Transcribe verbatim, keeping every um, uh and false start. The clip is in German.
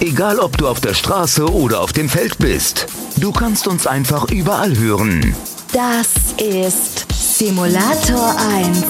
Egal, ob du auf der Straße oder auf dem Feld bist. Du kannst uns einfach überall hören. Das ist Simulator eins.